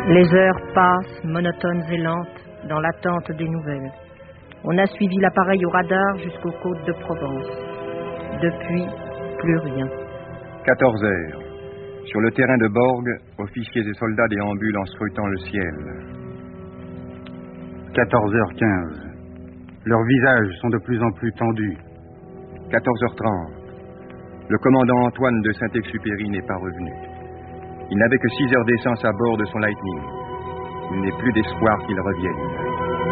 Les heures passent, monotones et lentes, dans l'attente des nouvelles. On a suivi l'appareil au radar jusqu'aux côtes de Provence. Depuis, plus rien. 14 heures. Sur le terrain de Borg, officiers et soldats déambulent en scrutant le ciel. 14h15. Leurs visages sont de plus en plus tendus. 14h30. Le commandant Antoine de Saint-Exupéry n'est pas revenu. Il n'avait que 6 heures d'essence à bord de son Lightning. Il n'est plus d'espoir qu'il revienne.